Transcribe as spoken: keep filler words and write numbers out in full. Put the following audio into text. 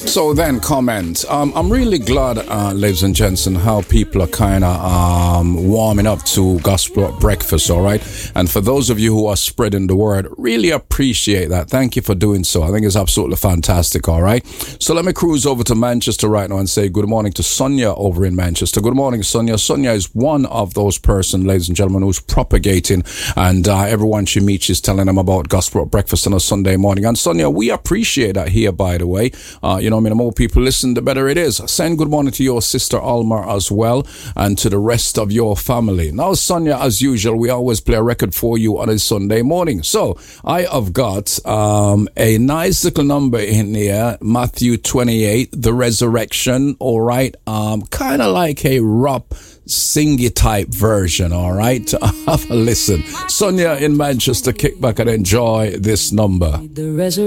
So then, comment. Um, I'm really glad, uh, ladies and gents, and how people are kind of um, warming up to Gospel Breakfast, all right? And for those of you who are spreading the word, really appreciate that. Thank you for doing so. I think it's absolutely fantastic, all right? So let me cruise over to Manchester right now and say good morning to Sonia over in Manchester. Good morning, Sonia. Sonia is one of those persons, ladies and gentlemen, who's propagating, and uh, everyone she meets, she's telling them about Gospel Breakfast on a Sunday morning. And Sonia, we appreciate that here, by the way. Uh, you know, I mean, the more people listen, the better it is. Send good morning to your sister Alma as well, and to the rest of your family. Now, Sonia, as usual, we always play a record for you on a Sunday morning. So I have got um, a nice little number in here, Matthew twenty-eight, the resurrection, all right? Um, kind of like a rap singy type version, all right? Have a listen. Sonia in Manchester, kick back and enjoy this number. The resurrection.